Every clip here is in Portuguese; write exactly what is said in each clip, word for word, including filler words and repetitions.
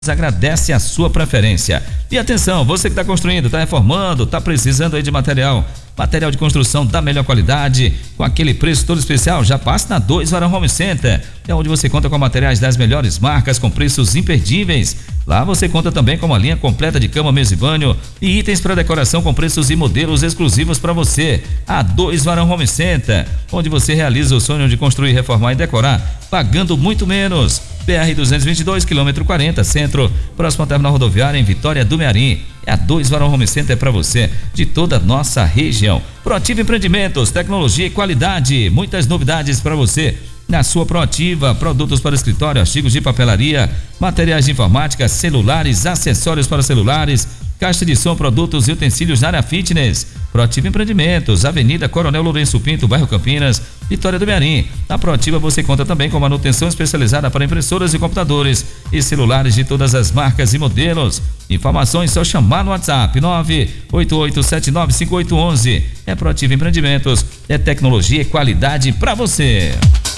Agradece a sua preferência. E atenção, você que está construindo, está reformando, está precisando aí de material, material de construção da melhor qualidade, com aquele preço todo especial, já passa na dois Varão Home Center, é onde você conta com materiais das melhores marcas, com preços imperdíveis. Lá você conta também com uma linha completa de cama, mesa e banho e itens para decoração com preços e modelos exclusivos para você. A dois Varão Home Center, onde você realiza o sonho de construir, reformar e decorar, pagando muito menos. P R duzentos e vinte e dois, quilômetro quarenta, centro, próximo à terminal rodoviária em Vitória do Mearim. É a dois Varão Home Center para você, de toda a nossa região. Proativa Empreendimentos, tecnologia e qualidade, muitas novidades para você. Na sua Proativa, produtos para escritório, artigos de papelaria, materiais de informática, celulares, acessórios para celulares, caixa de som, produtos e utensílios na área fitness. Proativa Empreendimentos, Avenida Coronel Lourenço Pinto, bairro Campinas, Vitória do Mearim. Na Proativa você conta também com manutenção especializada para impressoras e computadores e celulares de todas as marcas e modelos. Informações só chamar no WhatsApp nove oito oito sete nove cinco oito um um. É Proativa Empreendimentos, é tecnologia e qualidade para você.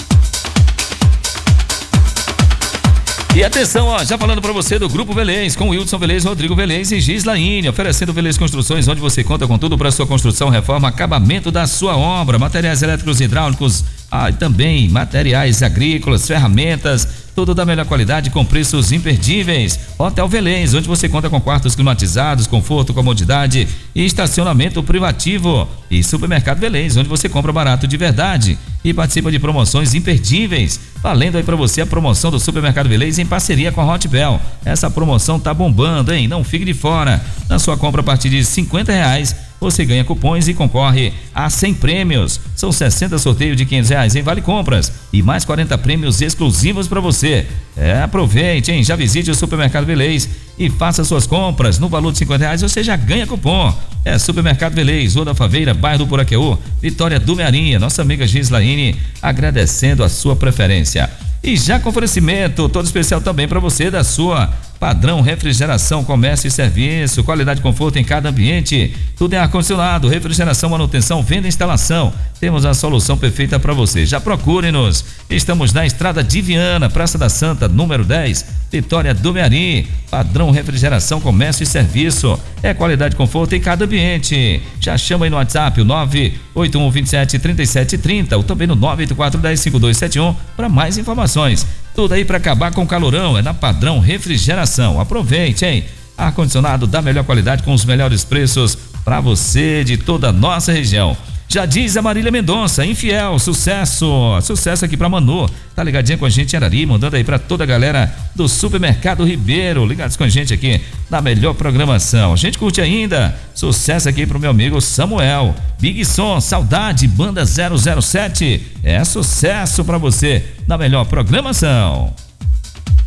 E atenção, ó, já falando para você do Grupo Velez, com Wilson Velez, Rodrigo Velez e Gislaine, oferecendo Velez Construções, onde você conta com tudo para sua construção, reforma, acabamento da sua obra, materiais elétricos e hidráulicos, ah, e também materiais agrícolas, ferramentas, tudo da melhor qualidade com preços imperdíveis. Hotel Velez, onde você conta com quartos climatizados, conforto, comodidade e estacionamento privativo. E Supermercado Velez, onde você compra barato de verdade e participa de promoções imperdíveis. Valendo aí para você a promoção do Supermercado Velez em parceria com a Hotbel. Essa promoção tá bombando, hein? Não fique de fora. Na sua compra a partir de cinquenta reais, você ganha cupons e concorre a cem prêmios. São sessenta sorteios de quinhentos reais em Vale Compras e mais quarenta prêmios exclusivos para você. É, aproveite, hein? Já visite o Supermercado Velez e faça suas compras no valor de cinquenta reais, você já ganha cupom. É Supermercado Velez, Rua da Faveira, bairro do Poraqueú, Vitória do Mearim. Nossa amiga Gislaine agradecendo a sua preferência. E já com oferecimento todo especial também para você da sua Padrão Refrigeração, comércio e serviço, qualidade e conforto em cada ambiente, tudo em ar-condicionado, refrigeração, manutenção, venda e instalação. Temos a solução perfeita para você. Já procure-nos. Estamos na Estrada de Viana, Praça da Santa, número dez, Vitória do Mearim. Padrão Refrigeração, comércio e serviço. É qualidade e conforto em cada ambiente. Já chama aí no WhatsApp o nove oito um dois sete três sete três zero ou também no nove oito quatro um zero cinco dois sete um para mais informações. Tudo aí para acabar com o calorão, é na Padrão Refrigeração. Aproveite, hein? Ar-condicionado da melhor qualidade com os melhores preços para você de toda a nossa região. Já diz a Marília Mendonça, infiel, sucesso, sucesso aqui pra Manu, tá ligadinha com a gente em Arari, mandando aí pra toda a galera do Supermercado Ribeiro, ligados com a gente aqui na melhor programação. A gente curte ainda, sucesso aqui pro meu amigo Samuel, Big Som, Saudade, Banda zero zero sete, é sucesso pra você na melhor programação.